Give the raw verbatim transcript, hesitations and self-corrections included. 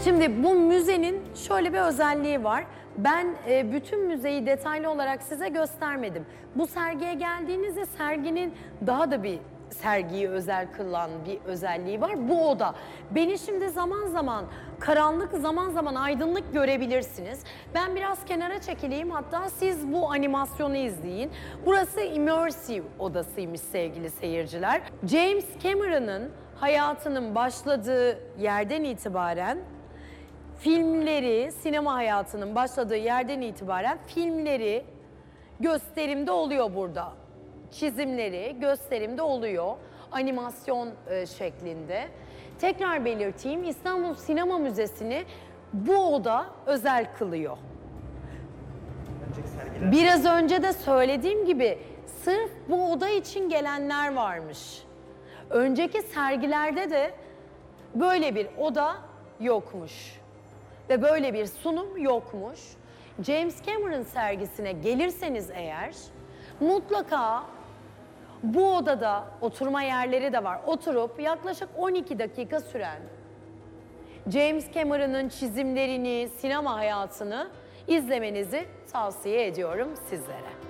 Şimdi bu müzenin şöyle bir özelliği var. Ben e, bütün müzeyi detaylı olarak size göstermedim. Bu sergiye geldiğinizde serginin daha da bir sergiyi özel kılan bir özelliği var. Bu oda. Beni şimdi zaman zaman karanlık, zaman zaman aydınlık görebilirsiniz. Ben biraz kenara çekileyim, hatta siz bu animasyonu izleyin. Burası immersive odasıymış sevgili seyirciler. James Cameron'ın hayatının başladığı yerden itibaren filmleri, sinema hayatının başladığı yerden itibaren filmleri gösterimde oluyor burada. Çizimleri gösterimde oluyor, animasyon e, şeklinde. Tekrar belirteyim, İstanbul Sinema Müzesi'ni bu oda özel kılıyor. Biraz önce de söylediğim gibi sırf bu oda için gelenler varmış. Önceki sergilerde de böyle bir oda yokmuş ve böyle bir sunum yokmuş. James Cameron sergisine gelirseniz eğer mutlaka bu odada oturma yerleri de var. Oturup yaklaşık on iki dakika süren James Cameron'ın çizimlerini, sinema hayatını izlemenizi tavsiye ediyorum sizlere.